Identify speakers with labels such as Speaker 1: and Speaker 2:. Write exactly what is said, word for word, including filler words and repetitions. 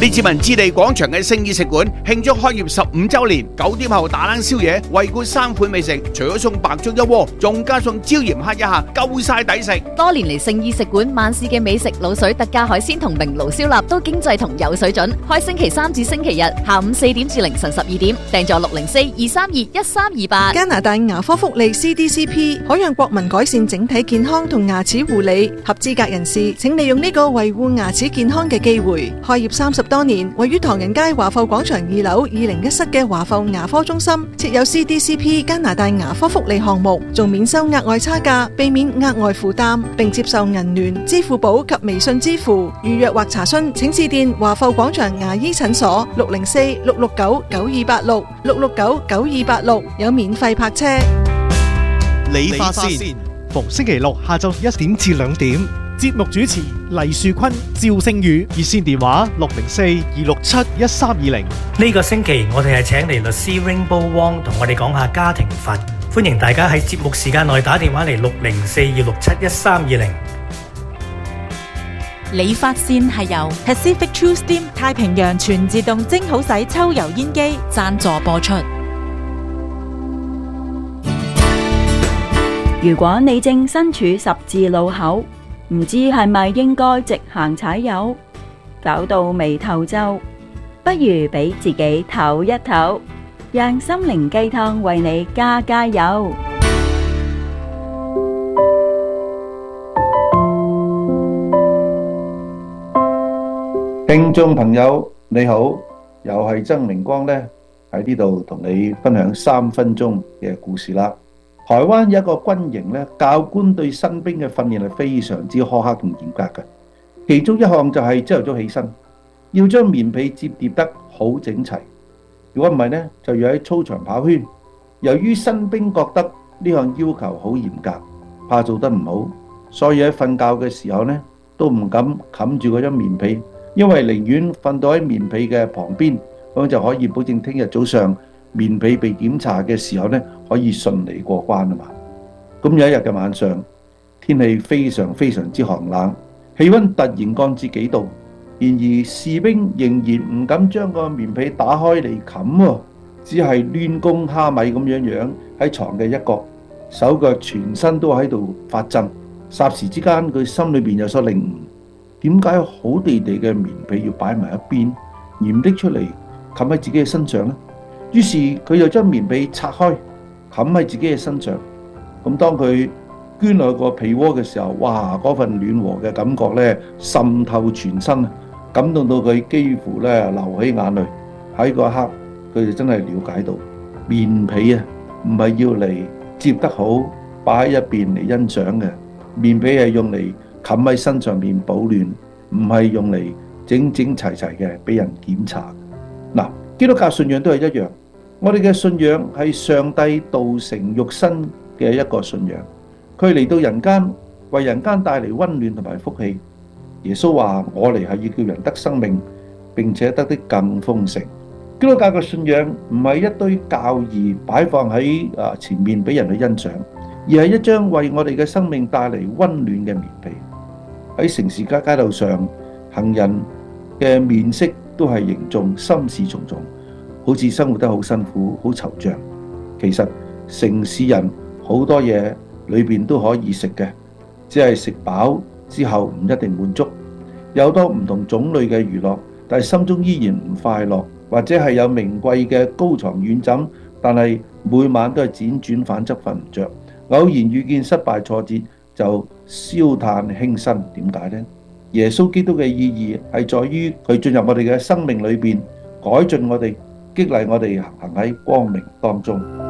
Speaker 1: 列治文置地廣場嘅聖意食館慶祝開業十五週年，九點後打冷宵夜，惠顧三款美食，除咗送白粥一鍋，仲加送椒鹽蝦一下，夠晒抵食。
Speaker 2: 多年嚟聖意食館晚市嘅美食滷水特價海鮮同明爐燒臘都經濟同有水準，開星期三至星期日下午四點至凌晨十二點，訂座六零四二三二一三二八。
Speaker 3: 加拿大牙科福利 C D C P 可讓國民改善整體健康同牙齒護理，合資格人士請利用呢個維護牙齒健康嘅機會。開業三十多年，位於唐人街華埠廣場二樓二零一室嘅華埠牙科中心設有 C D C P 加拿大牙科福利項目，仲免收額外差價，避免額外負擔，並接受銀聯、支付寶及微信支付。預約或查詢請致電華埠廣場牙醫診所六零四六六九九二八六六六九九二八六，有免費泊車。
Speaker 4: 理髮線逢星期六下晝一點至兩點，節目主持黎樹坤、趙星宇，熱線電話六零四二六七一三二零。
Speaker 5: 呢個星期我哋係請嚟律師 Rainbow Wong 同我哋講下家庭法，歡迎大家喺節目時間內打電話嚟六零四二六七一三二零。
Speaker 6: 理髮線係由 Pacific True Steam 太平洋全自動蒸好洗抽油煙機贊助播出。
Speaker 7: 如果你正身處十字路口，唔知係咪應該直行踩油，搞到眉頭皺，不如俾自己唞一唞，讓心靈雞湯為你加加油。
Speaker 8: 聽眾朋友你好，又係曾明光呢喺呢度同你分享三分鐘嘅故事啦。台灣有一個軍營咧，教官對新兵嘅訓練係非常之苛刻同嚴格嘅。其中一項就係朝頭早起身，要將棉被摺疊得好整齊。如果唔係呢，就要喺操場跑圈。由於新兵覺得呢項要求好嚴格，怕做得唔好，所以喺瞓覺嘅時候呢，都唔敢冚住嗰張棉被，因為寧願瞓到喺棉被嘅旁邊，咁就可以保證聽日早上棉被被檢查嘅時候呢，可以順利過關啊嘛。咁有一日嘅晚上，天氣非常非常之寒冷，氣溫突然降至幾度，然而士兵仍然唔敢將個棉被打開嚟冚，只係亂弓蝦米咁樣樣喺床嘅一角，手腳全身都喺度發震。霎時之間，佢心裏邊有所領悟，點解好地地嘅棉被要擺埋一邊，而唔拎出嚟冚喺自己嘅身上呢？於是佢又將棉被拆開，冚喺自己嘅身上。咁當佢捐落個被窩嘅時候，哇！嗰份暖和嘅感覺咧滲透全身，感動到佢幾乎咧流起眼淚。喺嗰一刻，佢就真係了解到棉被啊，唔係要嚟摺得好，擺喺一邊嚟欣賞嘅。棉被係用嚟冚喺身上面保暖，唔係用嚟整整齊齊嘅俾人檢查。嗱，基督教信仰都係一樣。我哋嘅信仰係上帝道成肉身嘅一個信仰，佢嚟到人間，為人間帶嚟溫暖同埋福氣。耶穌話：我嚟係要叫人得生命，並且得的更豐盛。基督教嘅信仰唔係一堆教義擺放喺啊前面俾人去欣賞，而係一張為我哋嘅生命帶嚟溫暖嘅棉被。喺城市街街道上，行人嘅面色都係凝重，心事重重，好似生活得好辛苦，好惆悵。其實城市人好多嘢裏邊都可以食嘅，只係食飽之後唔一定滿足。有多唔同種類嘅娛樂，但係心中依然唔快樂，或者係有名貴嘅高床軟枕，但係每晚都係輾轉反側瞓唔着。偶然遇見失敗挫折就燒炭輕生，點解呢？耶穌基督嘅意義係在於佢進入我哋嘅生命裏邊，改進我哋，激勵我哋行喺光明當中。